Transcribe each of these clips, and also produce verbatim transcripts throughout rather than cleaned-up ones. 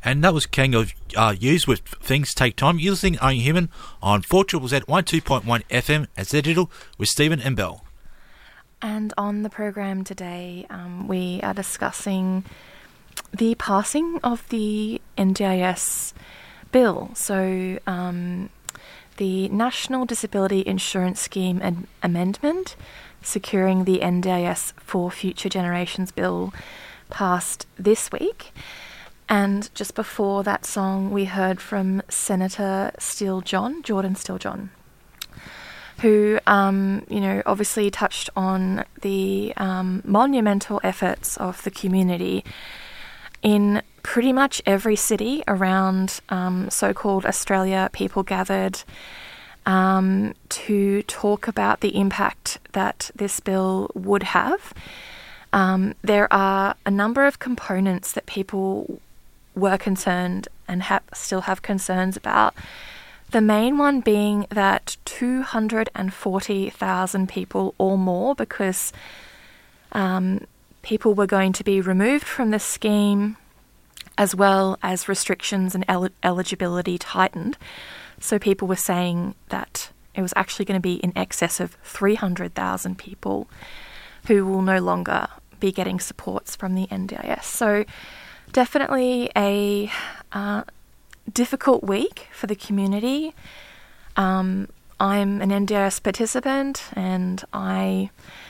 And that was King of uh, Use with Things Take Time. You're listening to Are You Human on four Z Z Z one oh two point one F M at Z Digital with Stephen and Belle. And on the program today, um, we are discussing the passing of the N D I S bill. So um, the National Disability Insurance Scheme Ad- Amendment, securing the N D I S for Future Generations bill, passed this week. And just before that song, we heard from Senator Steele-John, Jordan Steele-John, who, um, you know, obviously touched on the um, monumental efforts of the community in pretty much every city around um, so-called Australia. People gathered um, to talk about the impact that this bill would have. Um, there are a number of components that people were concerned and ha- still have concerns about. The main one being that two hundred forty thousand people or more, because um, people were going to be removed from the scheme, as well as restrictions and el- eligibility tightened. So people were saying that it was actually going to be in excess of three hundred thousand people who will no longer be getting supports from the N D I S. So definitely a uh, difficult week for the community. Um, I'm an N D I S participant, and I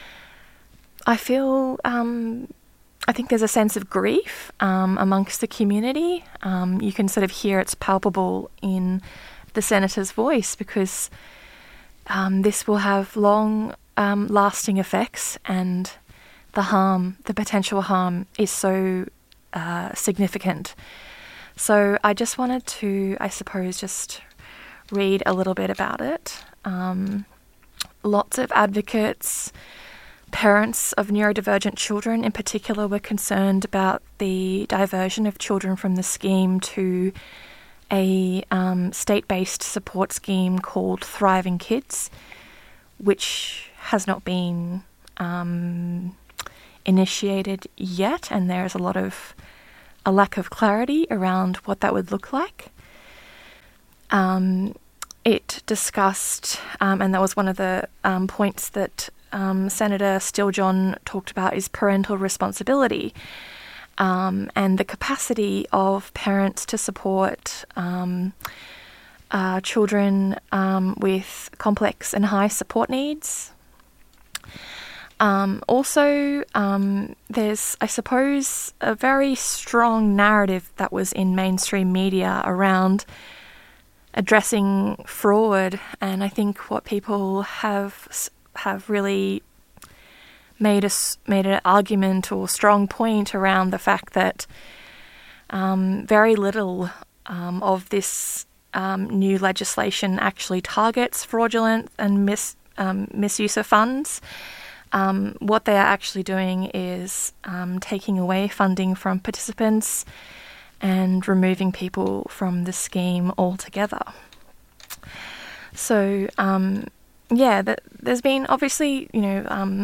I feel um, I think there's a sense of grief um, amongst the community. Um, you can sort of hear it's palpable in the Senator's voice, because um, this will have long um, lasting effects, and the harm, the potential harm, is so uh, significant. So I just wanted to, I suppose, just read a little bit about it. Um, lots of advocates, parents of neurodivergent children in particular, were concerned about the diversion of children from the scheme to a um, state-based support scheme called Thriving Kids, which has not been um, initiated yet, and there is a lot of a lack of clarity around what that would look like. Um, it discussed, um, and that was one of the um, points that um, Senator Steele-John talked about, is parental responsibility um, and the capacity of parents to support um, uh, children um, with complex and high support needs. Um, also, um, there's, I suppose, a very strong narrative that was in mainstream media around addressing fraud, and I think what people have have really made a made an argument or strong point around the fact that um, very little um, of this um, new legislation actually targets fraudulent and mis um, misuse of funds. Um, what they are actually doing is um, taking away funding from participants and removing people from the scheme altogether. So, um, yeah, th- there's been obviously, you know, um,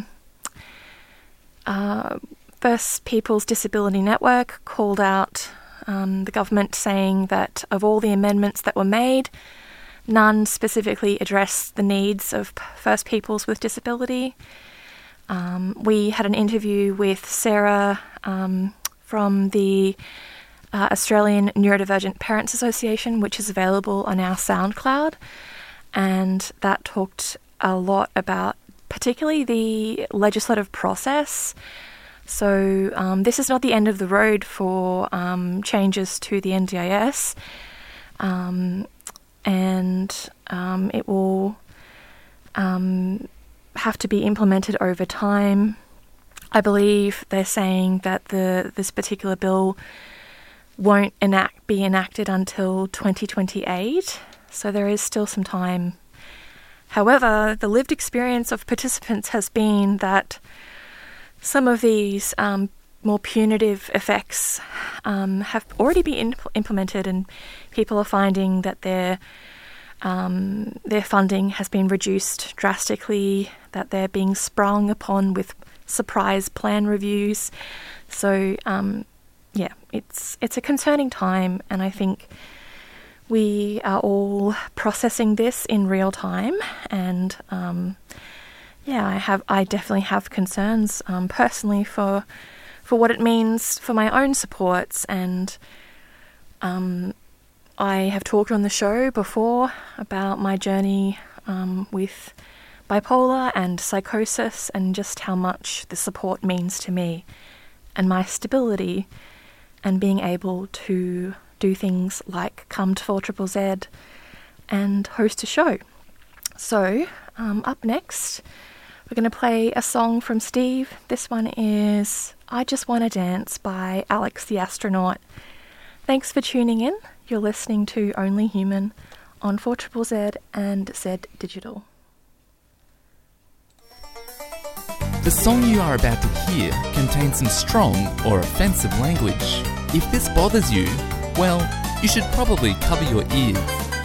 uh, First People's Disability Network called out um, the government, saying that of all the amendments that were made, none specifically addressed the needs of First Peoples with disability. Um, we had an interview with Sarah um, from the uh, Australian Neurodivergent Parents Association, which is available on our SoundCloud, and that talked a lot about particularly the legislative process. So um, this is not the end of the road for um, changes to the N D I S, um, and um, it will um, have to be implemented over time. I believe they're saying that the this particular bill won't enact be enacted until twenty twenty-eight, so there is still some time. However, the lived experience of participants has been that some of these um, more punitive effects um, have already been impl- implemented, and people are finding that their um, their funding has been reduced drastically, that they're being sprung upon with surprise plan reviews. So, um, yeah, it's it's a concerning time, and I think we are all processing this in real time. And um, yeah, I have I definitely have concerns um, personally for for what it means for my own supports. And um, I have talked on the show before about my journey um, with bipolar and psychosis, and just how much the support means to me and my stability, and being able to do things like come to four triple Z and host a show. So um, up next, we're going to play a song from Steve. This one is I Just Wanna Dance by Alex the Astronaut. Thanks for tuning in. You're listening to Only Human on four triple Z and Z Digital. The song you are about to hear contains some strong or offensive language. If this bothers you, well, you should probably cover your ears.